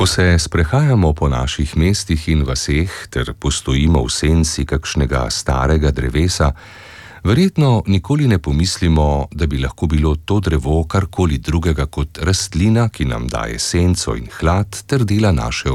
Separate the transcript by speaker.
Speaker 1: Ko se sprehajamo po naših mestih in vaseh ter postojimo v senci kakšnega starega drevesa, verjetno nikoli ne pomislimo, da bi lahko bilo to drevo karkoli drugega kot rastlina, ki nam daje senco in hlad ter dela naše